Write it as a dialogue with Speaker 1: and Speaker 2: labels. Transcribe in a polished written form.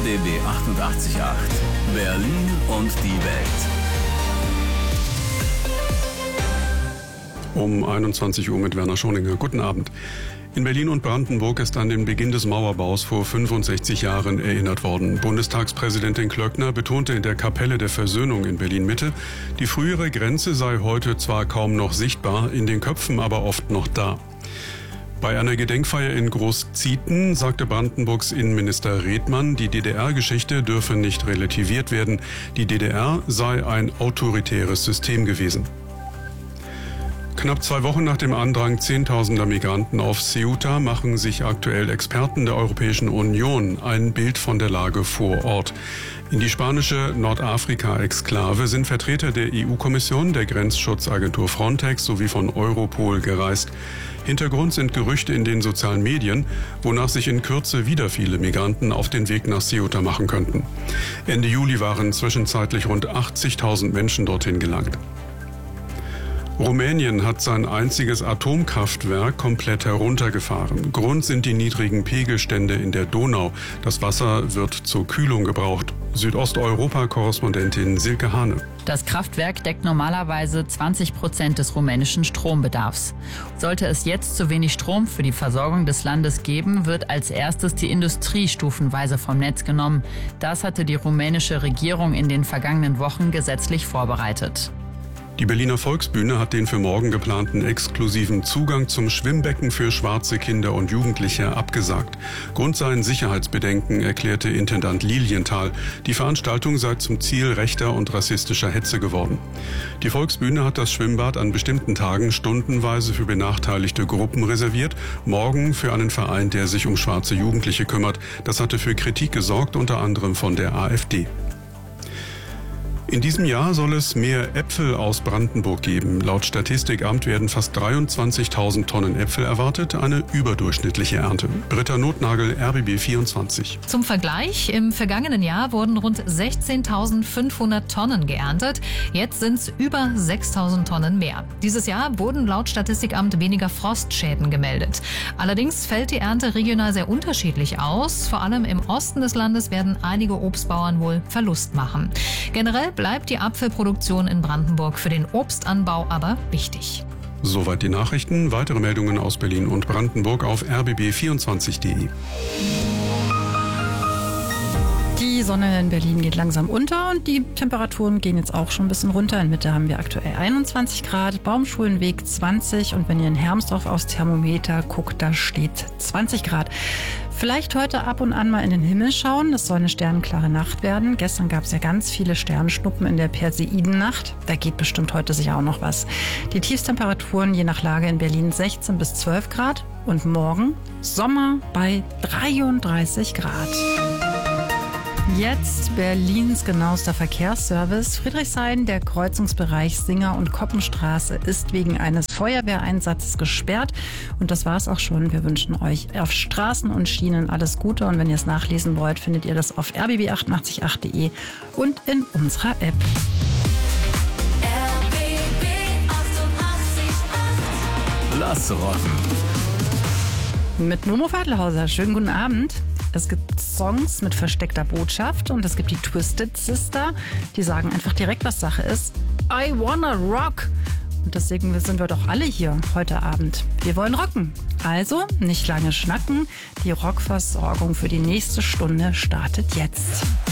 Speaker 1: RBB 88.8 Berlin und die Welt.
Speaker 2: Um 21 Uhr mit Werner Schoninger. Guten Abend. In Berlin und Brandenburg ist an den Beginn des Mauerbaus vor 65 Jahren erinnert worden. Bundestagspräsidentin Klöckner betonte in der Kapelle der Versöhnung in Berlin-Mitte, die frühere Grenze sei heute zwar kaum noch sichtbar, in den Köpfen aber oft noch da. Bei einer Gedenkfeier in Großzieten sagte Brandenburgs Innenminister Redmann, die DDR-Geschichte dürfe nicht relativiert werden. Die DDR sei ein autoritäres System gewesen. Knapp 2 Wochen nach dem Andrang zehntausender Migranten auf Ceuta machen sich aktuell Experten der Europäischen Union ein Bild von der Lage vor Ort. In die spanische Nordafrika-Exklave sind Vertreter der EU-Kommission, der Grenzschutzagentur Frontex sowie von Europol gereist. Hintergrund sind Gerüchte in den sozialen Medien, wonach sich in Kürze wieder viele Migranten auf den Weg nach Ceuta machen könnten. Ende Juli waren zwischenzeitlich rund 80.000 Menschen dorthin gelangt. Rumänien hat sein einziges Atomkraftwerk komplett heruntergefahren. Grund sind die niedrigen Pegelstände in der Donau. Das Wasser wird zur Kühlung gebraucht. Südosteuropa-Korrespondentin Silke Hane.
Speaker 3: Das Kraftwerk deckt normalerweise 20% des rumänischen Strombedarfs. Sollte es jetzt zu wenig Strom für die Versorgung des Landes geben, wird als erstes die Industrie stufenweise vom Netz genommen. Das hatte die rumänische Regierung in den vergangenen Wochen gesetzlich vorbereitet.
Speaker 2: Die Berliner Volksbühne hat den für morgen geplanten exklusiven Zugang zum Schwimmbecken für schwarze Kinder und Jugendliche abgesagt. Grund seien Sicherheitsbedenken, erklärte Intendant Lilienthal. Die Veranstaltung sei zum Ziel rechter und rassistischer Hetze geworden. Die Volksbühne hat das Schwimmbad an bestimmten Tagen stundenweise für benachteiligte Gruppen reserviert, morgen für einen Verein, der sich um schwarze Jugendliche kümmert. Das hatte für Kritik gesorgt, unter anderem von der AfD. In diesem Jahr soll es mehr Äpfel aus Brandenburg geben. Laut Statistikamt werden fast 23.000 Tonnen Äpfel erwartet, eine überdurchschnittliche Ernte. Britta Notnagel, RBB 24.
Speaker 4: Zum Vergleich, im vergangenen Jahr wurden rund 16.500 Tonnen geerntet. Jetzt sind es über 6.000 Tonnen mehr. Dieses Jahr wurden laut Statistikamt weniger Frostschäden gemeldet. Allerdings fällt die Ernte regional sehr unterschiedlich aus. Vor allem im Osten des Landes werden einige Obstbauern wohl Verlust machen. Generell bleibt die Apfelproduktion in Brandenburg für den Obstanbau aber wichtig.
Speaker 2: Soweit die Nachrichten. Weitere Meldungen aus Berlin und Brandenburg auf rbb24.de.
Speaker 5: Die Sonne in Berlin geht langsam unter und die Temperaturen gehen jetzt auch schon ein bisschen runter. In Mitte haben wir aktuell 21 Grad, Baumschulenweg 20 und wenn ihr in Hermsdorf aufs Thermometer guckt, da steht 20 Grad. Vielleicht heute ab und an mal in den Himmel schauen. Das soll eine sternenklare Nacht werden. Gestern gab es ja ganz viele Sternschnuppen in der Perseidennacht. Da geht bestimmt heute sicher auch noch was. Die Tiefstemperaturen je nach Lage in Berlin 16 bis 12 Grad und morgen Sommer bei 33 Grad. Jetzt Berlins genauester Verkehrsservice. Friedrichshain, der Kreuzungsbereich Singer- und Koppenstraße, ist wegen eines Feuerwehreinsatzes gesperrt. Und das war's auch schon. Wir wünschen euch auf Straßen und Schienen alles Gute. Und wenn ihr es nachlesen wollt, findet ihr das auf rbb888.de und in unserer App.
Speaker 1: RBB 88.8 Lass rocken.
Speaker 5: Mit Momo Fadlhauser. Schönen guten Abend. Es gibt Songs mit versteckter Botschaft und es gibt die Twisted Sister, die sagen einfach direkt, was Sache ist. I wanna rock! Und deswegen sind wir doch alle hier heute Abend. Wir wollen rocken. Also nicht lange schnacken. Die Rockversorgung für die nächste Stunde startet jetzt.